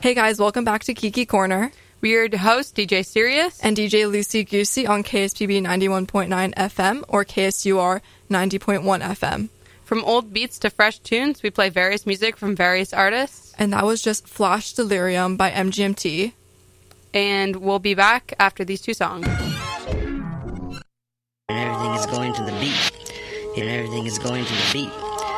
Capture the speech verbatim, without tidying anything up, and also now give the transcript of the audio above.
Hey guys, welcome back to Kiki Corner. We're your hosts, D J Sirius and D J Lucy Goosey on K S P B ninety-one point nine F M or K S U R ninety point one F M. From old beats to fresh tunes, we play various music from various artists. And that was just Flash Delirium by M G M T. And we'll be back after these two songs. And everything is going to the beat. And everything is going to the beat.